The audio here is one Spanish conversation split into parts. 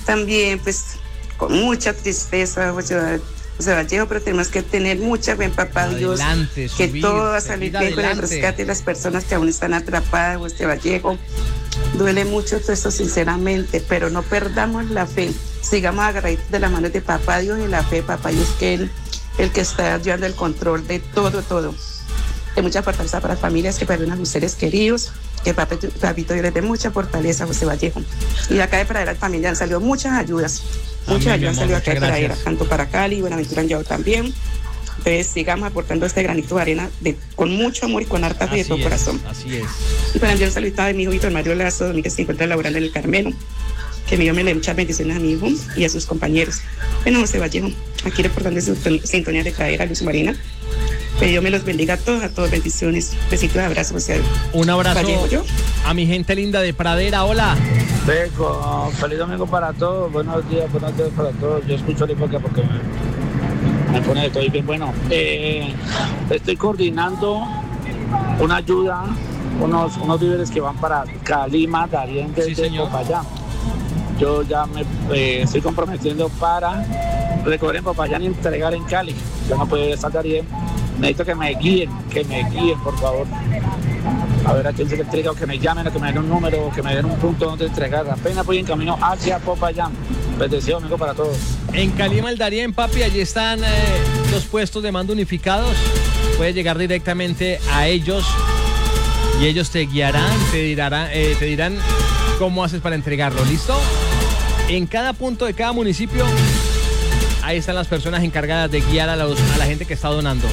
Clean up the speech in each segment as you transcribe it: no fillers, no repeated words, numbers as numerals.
También, pues, con mucha tristeza, José Vallejo, pero tenemos que tener mucha fe en papá Dios, que todo va a salir bien con el rescate de las personas que aún están atrapadas, José Vallejo. Duele mucho todo esto, sinceramente, pero no perdamos la fe. Sigamos agarrados de las manos de papá Dios y la fe de papá Dios, que es el que está llevando el control de todo. De mucha fortaleza para las familias que perdieron a sus seres queridos, que papito Dios les dé mucha fortaleza, José Vallejo. Y acá de Pradera también ya han salido muchas ayudas. Muchas ayudas han salido acá de Pradera, tanto para Cali, Buenaventura han llegado también. Entonces sigamos aportando este granito de arena con mucho amor y con harta fe de todo corazón. Así es. Y para enviar un saludito a mi hijo Víctor Mario Lazo Domínguez, que se encuentra laborando en el Carmelo. Que mi Dios me le dé muchas bendiciones a mi hijo y a sus compañeros. Bueno, José Vallejo, aquí reportando su sintonía de cadera, Luz Marina. Que Dios me los bendiga a todos, bendiciones. Besitos, abrazos, José. Un abrazo Vallejo, a mi gente linda de Pradera, hola. Beco, feliz domingo para todos, buenos días para todos. Yo escucho el hipoca porque me pone de todo y bien bueno. Estoy coordinando una ayuda, unos víveres que van para Calima, Darién, desde Popayán. Yo ya me estoy comprometiendo para recoger en Popayán y entregar en Cali. Yo no puedo estar Darién. Necesito que me guíen, por favor. A ver a quién se le entrega, o que me llamen, o que me den un número, o que me den un punto donde entregar. Apenas voy en camino hacia Popayán. Bendecido domingo para todos. En Calima, el Darién, papi, allí están los puestos de mando unificados. Puedes llegar directamente a ellos y ellos te guiarán, te dirán cómo haces para entregarlo, ¿listo? En cada punto de cada municipio, ahí están las personas encargadas de guiar a la gente que está donando.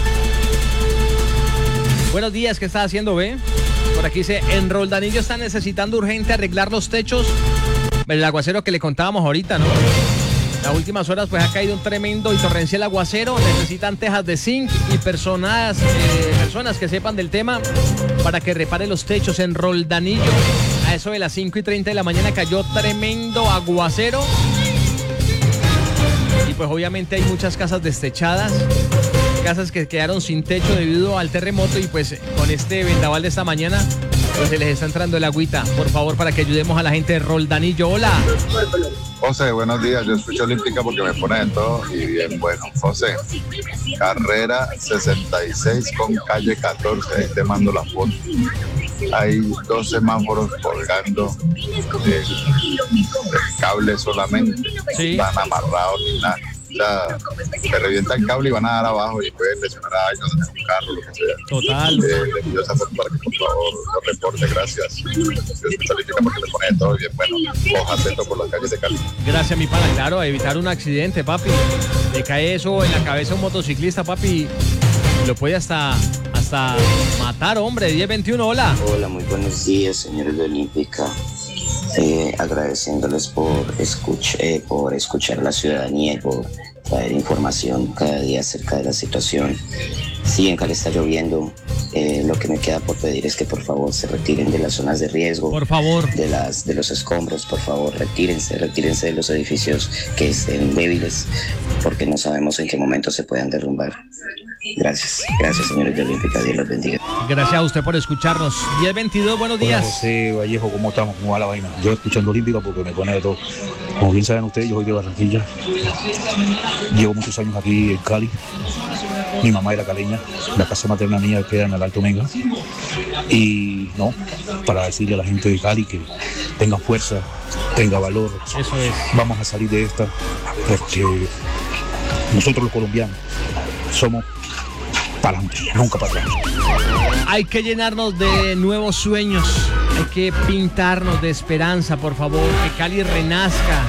Buenos días, ¿qué estás haciendo, ve? Por aquí dice, en Roldanillo están necesitando urgente arreglar los techos. El aguacero que le contábamos ahorita, ¿no? Las últimas horas pues ha caído un tremendo y torrencial aguacero. Necesitan tejas de zinc y personas que sepan del tema para que repare los techos en Roldanillo. A eso de las 5:30 de la mañana cayó tremendo aguacero. Y pues obviamente hay muchas casas destechadas, casas que quedaron sin techo debido al terremoto, y pues con este vendaval de esta mañana pues se les está entrando el agüita. Por favor, para que ayudemos a la gente de Roldanillo. Hola. José, buenos días. Yo escucho Olímpica porque me pone de todo y bien bueno. José, carrera 66 con calle 14. Ahí te mando la foto. Hay 2 semáforos colgando del cable solamente. Sí. Van amarrados ni nada. O sea, te revienta el cable y van a dar abajo y pueden lesionar a alguien, un carro, lo que sea. Total. Le pido esa foto para que por favor lo reporte, gracias. Yo escucho Olímpica porque le pone de todo y bien bueno. Coja atento por las calles de Cali. Gracias, mi pana. Claro, a evitar un accidente, papi. Le cae eso en la cabeza a un motociclista, papi, y lo puede hasta matar, hombre. 1021, hola. Hola, muy buenos días, señores de Olímpica. Agradeciéndoles por escuchar a la ciudadanía y por traer información cada día acerca de la situación. Sí, en Cali está lloviendo. Lo que me queda por pedir es que por favor se retiren de las zonas de riesgo. Por favor. De los escombros, por favor, retírense de los edificios que estén débiles, porque no sabemos en qué momento se puedan derrumbar. Gracias, señores de Olímpica, Dios los bendiga. Gracias a usted por escucharnos. 1022, buenos días. Hola, José Vallejo, ¿cómo estamos? ¿Cómo va la vaina? Yo escuchando Olímpica porque me pone de todo. Como bien saben ustedes, yo soy de Barranquilla. Llevo muchos años aquí en Cali. Mi mamá era caleña. La casa materna mía queda en el Alto Menga. Y no, para decirle a la gente de Cali que tenga fuerza, tenga valor. Eso es. Vamos a salir de esta porque nosotros los colombianos somos para adelante, nunca para atrás. Hay que llenarnos de nuevos sueños, hay que pintarnos de esperanza, por favor, que Cali renazca.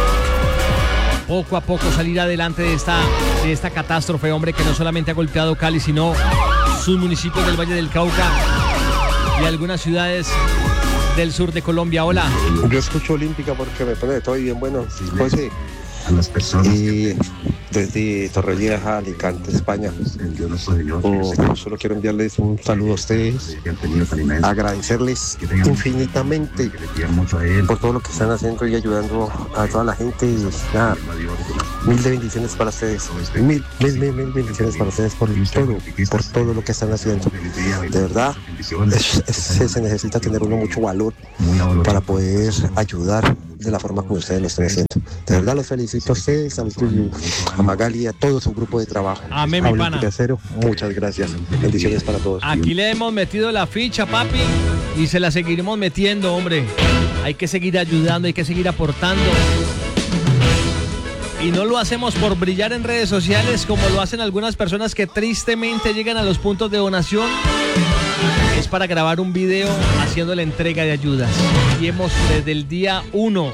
Poco a poco salir adelante de esta catástrofe, hombre, que no solamente ha golpeado Cali, sino sus municipios del Valle del Cauca y algunas ciudades del sur de Colombia. Hola. Yo escucho Olímpica porque me pone de todo y bien bueno. José, y desde Torrevieja, Alicante, España. Solo quiero enviarles un saludo a ustedes, agradecerles infinitamente por todo lo que están haciendo y ayudando a toda la gente. Y nada, mil de bendiciones para ustedes, mil bendiciones para ustedes por todo lo que están haciendo. De verdad, se necesita tener uno mucho valor para poder ayudar de la forma como ustedes lo están haciendo. De verdad los felicito a ustedes, a Magali y a todo su grupo de trabajo. Amén, mi pana. Muchas gracias. Bendiciones para todos. Aquí le hemos metido la ficha, papi, y se la seguiremos metiendo, hombre. Hay que seguir ayudando, hay que seguir aportando. Y no lo hacemos por brillar en redes sociales como lo hacen algunas personas que tristemente llegan a los puntos de donación. Es para grabar un video haciendo la entrega de ayudas. Y hemos desde el día 1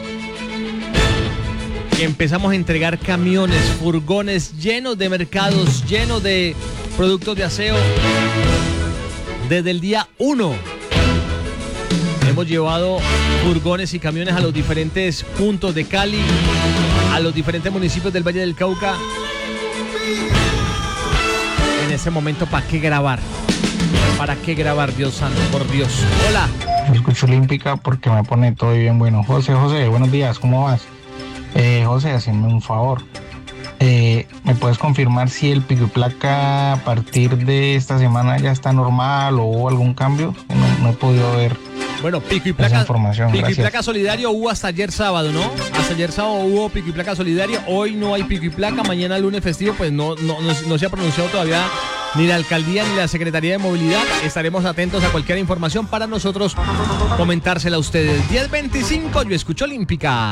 que empezamos a entregar camiones, furgones llenos de mercados, llenos de productos de aseo. Desde el día 1 hemos llevado furgones y camiones a los diferentes puntos de Cali, a los diferentes municipios del Valle del Cauca. En ese momento, ¿para qué grabar? ¿Para qué grabar, Dios santo, por Dios? Hola. Escucho Olímpica porque me pone todo bien bueno. José, buenos días, ¿cómo vas? José, hazme un favor. ¿Me puedes confirmar si el pico y placa a partir de esta semana ya está normal o hubo algún cambio? No he podido ver. Bueno, pico y placa solidario hubo hasta ayer sábado, ¿no? Hasta ayer sábado hubo pico y placa solidario. Hoy no hay pico y placa. Mañana lunes festivo, pues no se ha pronunciado todavía ni la alcaldía ni la Secretaría de Movilidad. Estaremos atentos a cualquier información para nosotros comentársela a ustedes. 10:25, yo escucho Olímpica.